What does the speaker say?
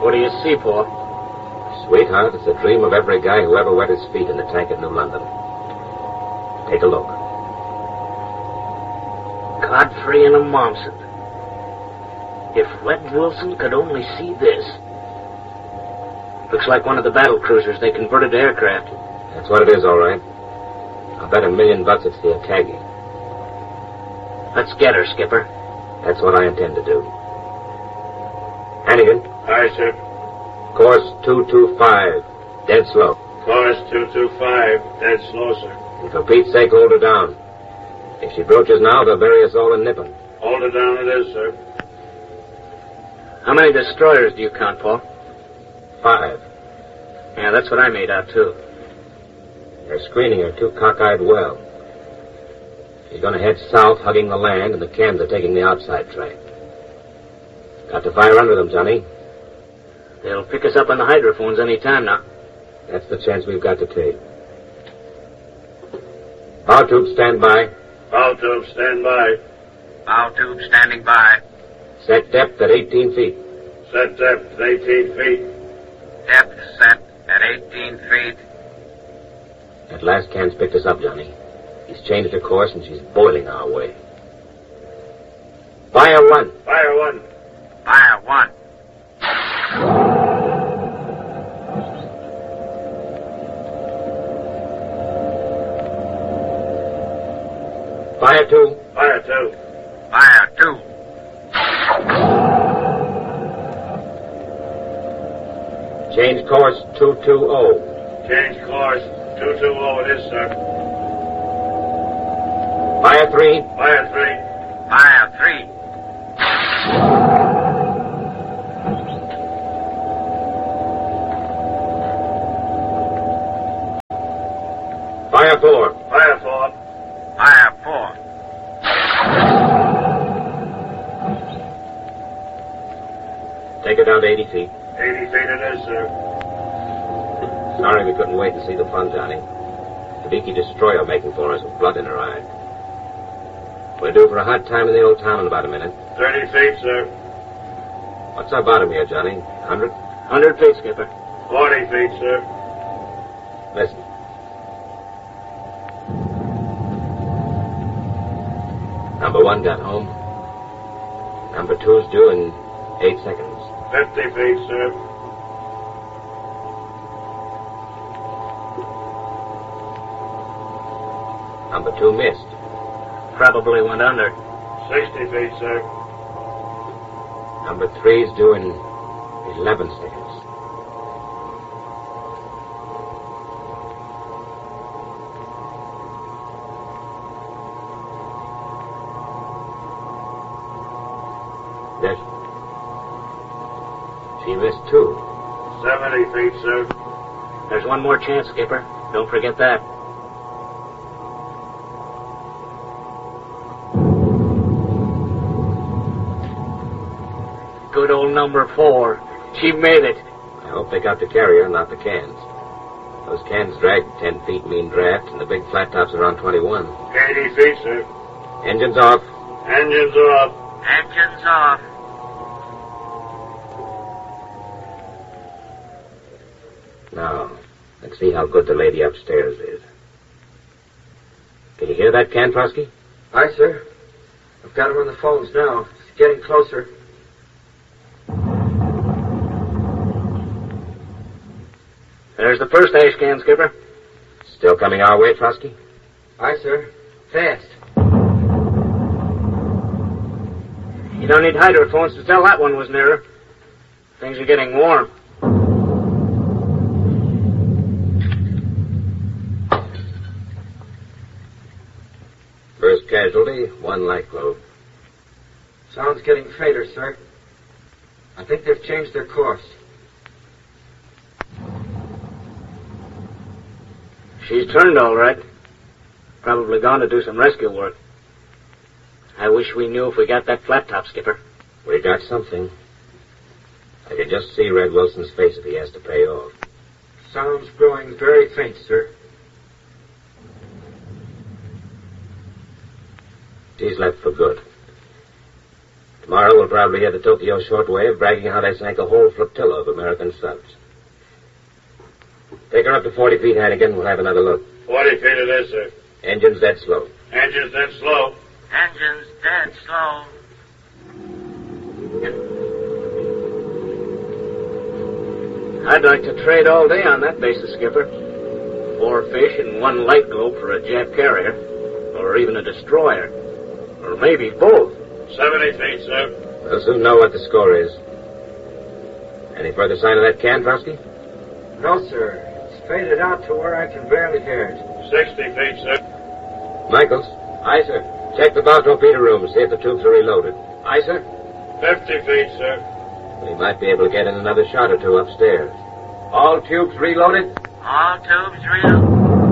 What do you see, Paul? Sweetheart, it's a dream of every guy who ever wet his feet in the tank at New London. Take a look. Godfrey and a Momsen. If Red Wilson could only see this. Looks like one of the battle cruisers they converted to aircraft. That's what it is, all right. I'll bet $1 million it's the Akagi. Let's get her, Skipper. That's what I intend to do. Hannigan. Aye, sir. Course 225. Dead slow. Course 225. Dead slow, sir. And for Pete's sake, hold her down. If she broaches now, they'll bury us all in Nippon. Hold her down it is, sir. How many destroyers do you count, Paul? 5. Yeah, that's what I made out, too. They're screening her too cockeyed well. She's going to head south, hugging the land, and the cans are taking the outside track. Got to fire under them, Johnny. They'll pick us up on the hydrophones any time now. That's the chance we've got to take. Bow tube, stand by. Bow tube, stand by. Bow tube standing by. Set depth at 18 feet. Set depth 18 feet. Depth set at 18 feet. That last can's picked us up, Johnny. He's changed her course, and she's boiling our way. Fire 1. Fire 1. Fire 1. Fire 2. Fire 2. Fire 2. Change course 220. Change course 220 it is, sir. Fire 3. Fire 3. Fire 3. Fire 4. Fire 4. Fire 4. Take her down to 80 feet. 80 feet it is, sir. Sorry we couldn't wait to see the fun, Johnny. The beaky destroyer making for us with blood in her eye. We're due for a hot time in the old town in about a minute. 30 feet, sir. What's our bottom here, Johnny? 100? 100 feet, Skipper. 40 feet, sir. Listen. Number 1 got home. Number 2's due in 8 seconds. 50 feet, sir. Number 2 missed. Probably went under. 60 feet, sir. Number 3's due in 11 seconds. There. She missed 2. 70 feet, sir. There's one more chance, Skipper. Don't forget that. Good old number 4. She made it. I hope they got the carrier, not the cans. Those cans drag 10 feet mean draft, and the big flat top's around 21. 80 feet, sir. Engines off. Engines off. Engines off. Now, let's see how good the lady upstairs is. Can you hear that, Kantrosky? Aye, sir. I've got her on the phones now. It's getting closer. There's the first ash can, Skipper. Still coming our way, Trosky? Aye, sir. Fast. You don't need hydrophones to tell that one was nearer. Things are getting warm. First casualty, 1 light globe. Sound's getting fainter, sir. I think they've changed their course. She's turned all right. Probably gone to do some rescue work. I wish we knew if we got that flat top, Skipper. We got something. I could just see Red Wilson's face if he has to pay off. Sound's growing very faint, sir. She's left for good. Tomorrow we'll probably hear the Tokyo shortwave bragging how they sank a whole flotilla of American subs. Take her up to 40 feet, Hannigan. We'll have another look. 40 feet it is, sir. Engine's dead slow. Engine's dead slow. Engine's dead slow. I'd like to trade all day on that basis, Skipper. 4 fish and 1 light globe for a Jap carrier. Or even a destroyer. Or maybe both. 70 feet, sir. We'll soon know what the score is. Any further sign of that can, Frosty? No, sir. It's faded out to where I can barely hear it. 60 feet, sir. Michaels? Aye, sir. Check the bow torpedo room. See if the tubes are reloaded. Aye, sir. 50 feet, sir. We might be able to get in another shot or two upstairs. All tubes reloaded? All tubes real.